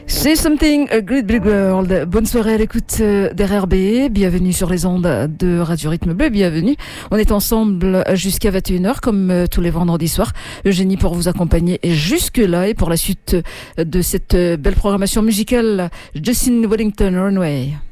Say Something, a Great Big World. Bonne soirée à l'écoute d'RRB. Bienvenue sur les ondes de Radio Rythme Bleu. Bienvenue. On est ensemble jusqu'à 21h comme tous les vendredis soirs. Eugénie pour vous accompagner jusque-là et pour la suite de cette belle programmation musicale, Justin Wellington Runway.